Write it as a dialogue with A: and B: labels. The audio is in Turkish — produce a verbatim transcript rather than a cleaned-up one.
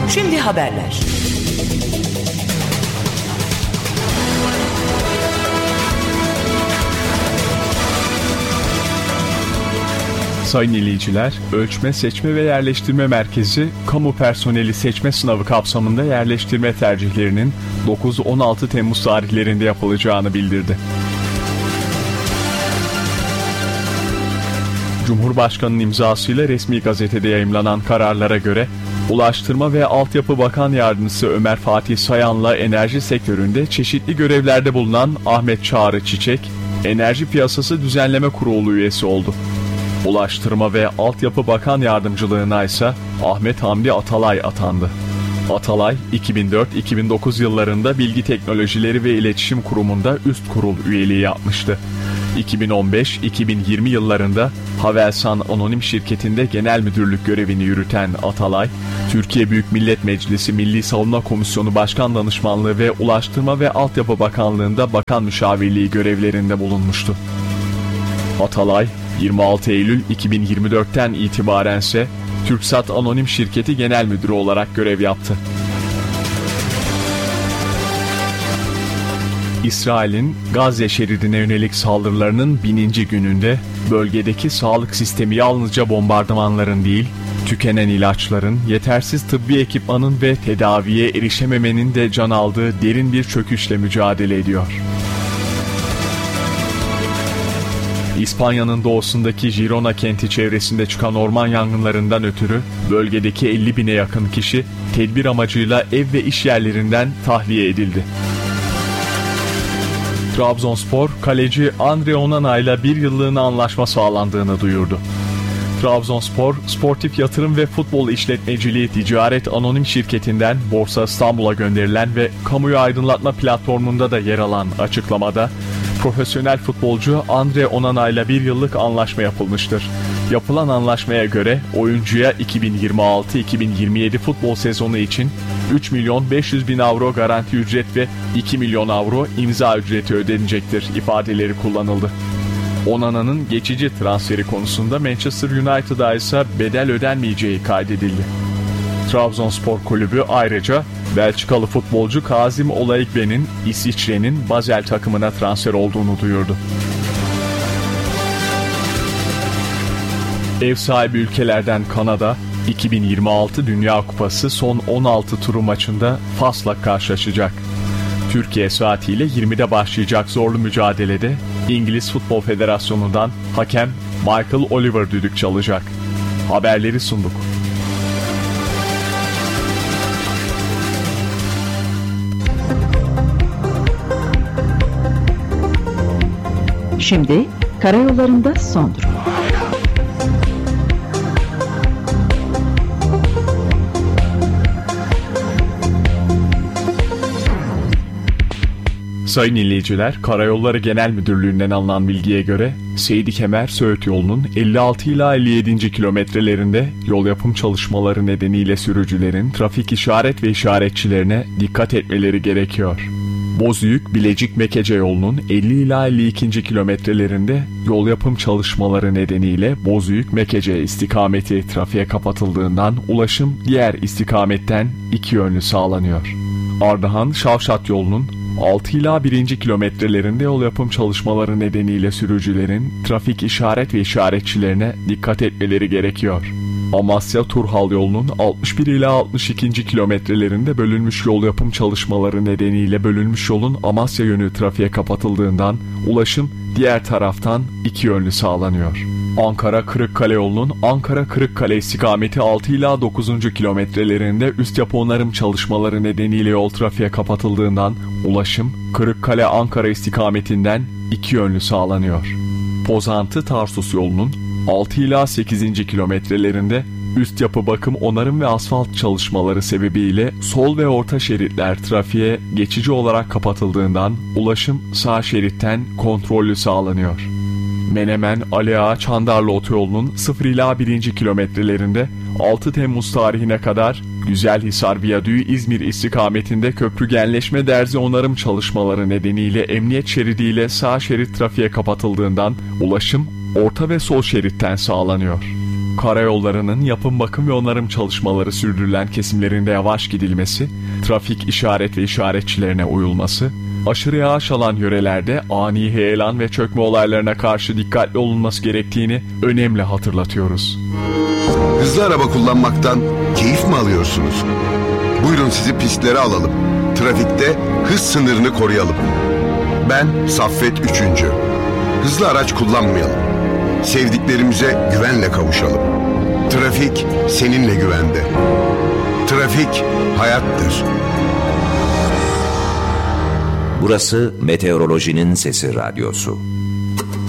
A: Şimdi haberler.
B: Sayın dinleyiciler, Ölçme, Seçme ve Yerleştirme Merkezi, kamu personeli seçme sınavı kapsamında yerleştirme tercihlerinin dokuz on altı Temmuz tarihlerinde yapılacağını bildirdi. Cumhurbaşkanı'nın imzasıyla resmi gazetede yayımlanan kararlara göre, Ulaştırma ve Altyapı Bakan Yardımcısı Ömer Fatih Sayan'la enerji sektöründe çeşitli görevlerde bulunan Ahmet Çağrı Çiçek, Enerji Piyasası Düzenleme Kurulu üyesi oldu. Ulaştırma ve Altyapı Bakan Yardımcılığına ise Ahmet Hamdi Atalay atandı. Atalay, iki bin dört iki bin dokuz yıllarında Bilgi Teknolojileri ve İletişim Kurumu'nda üst kurul üyeliği yapmıştı. iki bin on beş iki bin yirmi yıllarında Havelsan Anonim Şirketi'nde genel müdürlük görevini yürüten Atalay, Türkiye Büyük Millet Meclisi Milli Savunma Komisyonu Başkan Danışmanlığı ve Ulaştırma ve Altyapı Bakanlığı'nda bakan müşavirliği görevlerinde bulunmuştu. Atalay, yirmi altı Eylül iki bin yirmi dörtten itibarense TürkSat Anonim Şirketi Genel Müdürü olarak görev yaptı. İsrail'in Gazze şeridine yönelik saldırılarının bininci gününde bölgedeki sağlık sistemi yalnızca bombardımanların değil, tükenen ilaçların, yetersiz tıbbi ekipmanın ve tedaviye erişememenin de can aldığı derin bir çöküşle mücadele ediyor. İspanya'nın doğusundaki Girona kenti çevresinde çıkan orman yangınlarından ötürü bölgedeki elli bine yakın kişi tedbir amacıyla ev ve iş yerlerinden tahliye edildi. Trabzonspor, kaleci Andre Onana ile bir yıllığına anlaşma sağlandığını duyurdu. Trabzonspor, Sportif Yatırım ve Futbol İşletmeciliği Ticaret Anonim Şirketi'nden Borsa İstanbul'a gönderilen ve kamuyu aydınlatma platformunda da yer alan açıklamada, profesyonel futbolcu Andre Onana ile bir yıllık anlaşma yapılmıştır. Yapılan anlaşmaya göre oyuncuya iki bin yirmi altı iki bin yirmi yedi futbol sezonu için üç milyon beş yüz bin avro garanti ücret ve iki milyon avro imza ücreti ödenecektir ifadeleri kullanıldı. Onana'nın geçici transferi konusunda Manchester United'a ise bedel ödenmeyeceği kaydedildi. Trabzonspor Kulübü ayrıca Belçikalı futbolcu Kazim Olaikbe'nin İsviçre'nin Basel takımına transfer olduğunu duyurdu. Ev sahibi ülkelerden Kanada, iki bin yirmi altı Dünya Kupası son on altı turu maçında Fas'la karşılaşacak. Türkiye saatiyle yirmide başlayacak zorlu mücadelede İngiliz Futbol Federasyonu'ndan hakem Michael Oliver düdük çalacak. Haberleri sunduk.
C: Şimdi karayollarında son durum.
B: Sayın dinleyiciler, Karayolları Genel Müdürlüğü'nden alınan bilgiye göre Seydi Kemer Söğüt yolunun elli altı ila elli yedinci kilometrelerinde yol yapım çalışmaları nedeniyle sürücülerin trafik işaret ve işaretçilerine dikkat etmeleri gerekiyor. Bozüyük Bilecik Mekece yolunun elli ila elli ikinci kilometrelerinde yol yapım çalışmaları nedeniyle Bozüyük Mekece istikameti trafiğe kapatıldığından ulaşım diğer istikametten iki yönlü sağlanıyor. Ardahan Şavşat yolunun altı ila birinci kilometrelerinde yol yapım çalışmaları nedeniyle sürücülerin trafik işaret ve işaretçilerine dikkat etmeleri gerekiyor. Amasya Turhal yolunun altmış bir ila altmış ikinci kilometrelerinde bölünmüş yol yapım çalışmaları nedeniyle bölünmüş yolun Amasya yönü trafiğe kapatıldığından ulaşım diğer taraftan iki yönlü sağlanıyor. Ankara Kırıkkale yolunun Ankara Kırıkkale istikameti altı ila dokuzuncu kilometrelerinde üst yapı onarım çalışmaları nedeniyle yol trafiğe kapatıldığından ulaşım Kırıkkale Ankara istikametinden iki yönlü sağlanıyor. Pozantı Tarsus yolunun altı ila sekizinci kilometrelerinde üst yapı bakım, onarım ve asfalt çalışmaları sebebiyle sol ve orta şeritler trafiğe geçici olarak kapatıldığından ulaşım sağ şeritten kontrollü sağlanıyor. Menemen Ali Ağa Çandarlı otoyolunun sıfır ila birinci kilometrelerinde altı Temmuz tarihine kadar Güzelhisar Viyadüğü İzmir istikametinde köprü genleşme derzi onarım çalışmaları nedeniyle emniyet şeridiyle sağ şerit trafiğe kapatıldığından ulaşım orta ve sol şeritten sağlanıyor. Karayollarının yapım, bakım ve onarım çalışmaları sürdürülen kesimlerinde yavaş gidilmesi, trafik işaret ve işaretçilerine uyulması, aşırı yağış alan yörelerde ani heyelan ve çökme olaylarına karşı dikkatli olunması gerektiğini önemli hatırlatıyoruz.
A: Hızlı araba kullanmaktan keyif mi alıyorsunuz? Buyurun sizi pistlere alalım. Trafikte hız sınırını koruyalım. Ben Saffet üçüncü. Hızlı araç kullanmayalım. Sevdiklerimize güvenle kavuşalım. Trafik seninle güvende. Trafik hayattır.
D: Burası Meteorolojinin Sesi Radyosu.